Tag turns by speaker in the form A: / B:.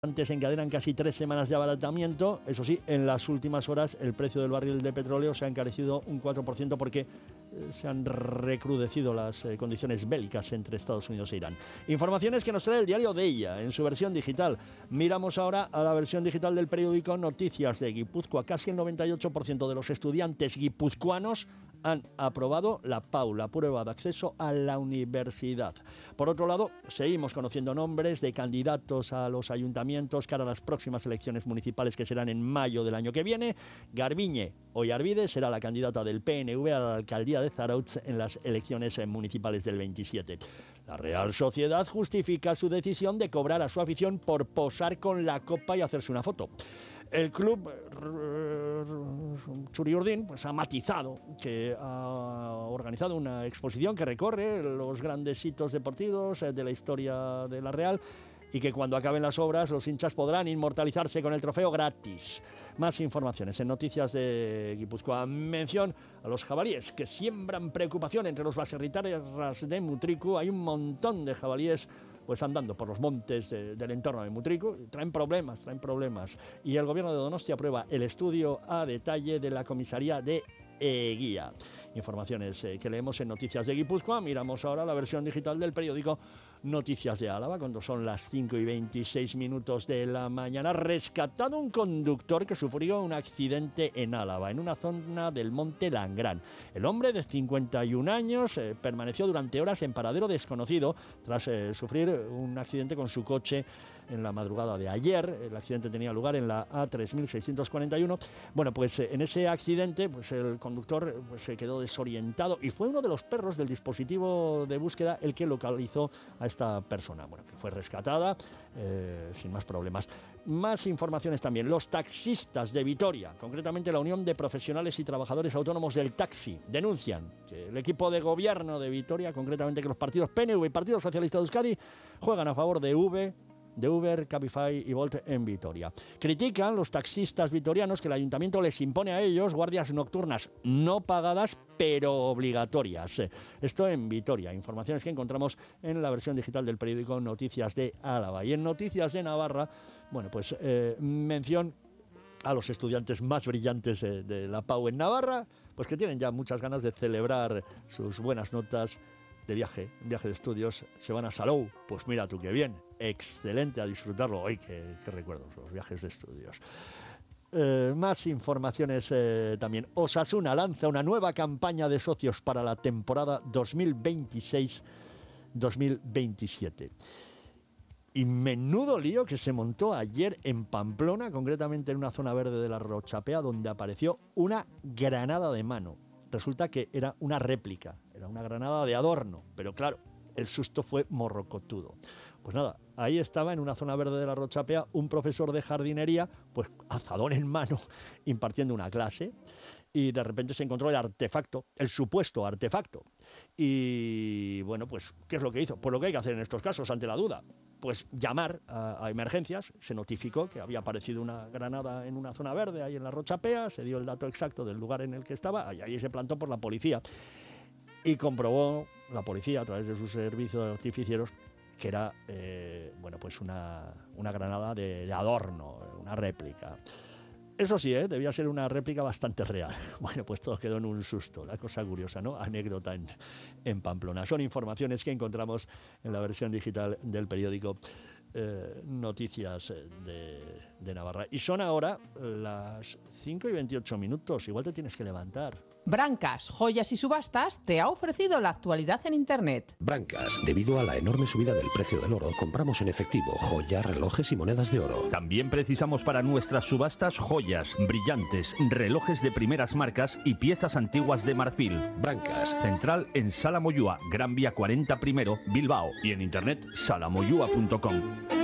A: Antes encadenan casi 3 semanas de abaratamiento. Eso sí, en las últimas horas el precio del barril de petróleo se ha encarecido un 4% porque se han recrudecido las condiciones bélicas entre Estados Unidos e Irán. Informaciones que nos trae el diario de ella en su versión digital. Miramos ahora a la versión digital del periódico Noticias de Guipúzcoa. Casi el 98% de los estudiantes guipuzcoanos han aprobado la PAU, la prueba de acceso a la universidad. Por otro lado, seguimos conociendo nombres de candidatos a los ayuntamientos cara a las próximas elecciones municipales que serán en mayo del año que viene. Garbiñe Oyarbide será la candidata del PNV a la alcaldía de Zarautz en las elecciones municipales del 27. La Real Sociedad justifica su decisión de cobrar a su afición por posar con la copa y hacerse una foto. El club Txuri-Urdin pues, ha matizado que ha organizado una exposición que recorre los grandes hitos deportivos de la historia de la Real y que cuando acaben las obras los hinchas podrán inmortalizarse con el trofeo gratis. Más informaciones en Noticias de Guipúzcoa. Mención a los jabalíes que siembran preocupación entre los baserritarras de Mutriku. Hay un montón de jabalíes pues andando por los montes del entorno de Mutriku, traen problemas. Y el gobierno de Donostia aprueba el estudio a detalle de la comisaría de Eguía. Informaciones que leemos en Noticias de Guipúzcoa. Miramos ahora la versión digital del periódico Noticias de Álava, cuando son las 5:26 de la mañana. Rescatado un conductor que sufrió un accidente en Álava, en una zona del Monte Langrán. El hombre de 51 años permaneció durante horas en paradero desconocido tras sufrir un accidente con su coche en la madrugada de ayer. El accidente tenía lugar en la A3641. Bueno, pues en ese accidente pues el conductor pues, se quedó desorientado y fue uno de los perros del dispositivo de búsqueda el que localizó a esta persona, bueno, que fue rescatada sin más problemas. Más informaciones también. Los taxistas de Vitoria, concretamente la Unión de Profesionales y Trabajadores Autónomos del Taxi, denuncian que el equipo de gobierno de Vitoria, concretamente que los partidos PNV y Partido Socialista de Euskadi, juegan a favor de Uber, Cabify y Bolt en Vitoria. Critican los taxistas vitorianos que el ayuntamiento les impone a ellos guardias nocturnas no pagadas pero obligatorias. Esto en Vitoria. Informaciones que encontramos en la versión digital del periódico Noticias de Álava. Y en Noticias de Navarra, bueno, pues mención a los estudiantes más brillantes de la PAU en Navarra, pues que tienen ya muchas ganas de celebrar sus buenas notas de viaje de estudios. Se van a Salou, pues mira tú qué bien, excelente, a disfrutarlo. ¡Ay, qué recuerdos los viajes de estudios! Más informaciones también. Osasuna lanza una nueva campaña de socios para la temporada 2026-2027. Y menudo lío que se montó ayer en Pamplona, concretamente en una zona verde de la Rochapea, donde apareció una granada de mano. Resulta que era una réplica, era una granada de adorno, pero claro, el susto fue morrocotudo. Pues nada, ahí estaba en una zona verde de la Rochapea un profesor de jardinería, pues azadón en mano, impartiendo una clase, y de repente se encontró el artefacto, el supuesto artefacto. Y bueno, pues, ¿qué es lo que hizo? Pues lo que hay que hacer en estos casos, ante la duda, pues llamar a emergencias. Se notificó que había aparecido una granada en una zona verde, ahí en la Rochapea, se dio el dato exacto del lugar en el que estaba, y ahí se plantó por la policía. Y comprobó la policía, a través de sus servicios artificieros, que era bueno, pues una granada de adorno, una réplica. Eso sí, debía ser una réplica bastante real. Bueno, pues todo quedó en un susto. La cosa curiosa, ¿no? Anécdota en Pamplona. Son informaciones que encontramos en la versión digital del periódico Noticias de Navarra. Y son ahora las 5:28. Igual te tienes que levantar.
B: Brancas, Joyas y Subastas te ha ofrecido la actualidad en Internet.
C: Brancas, debido a la enorme subida del precio del oro, compramos en efectivo joyas, relojes y monedas de oro.
D: También precisamos para nuestras subastas joyas, brillantes, relojes de primeras marcas y piezas antiguas de marfil.
C: Brancas.
D: Central en Sala Moyúa, Gran Vía 40 I, Bilbao. Y en internet salamoyua.com.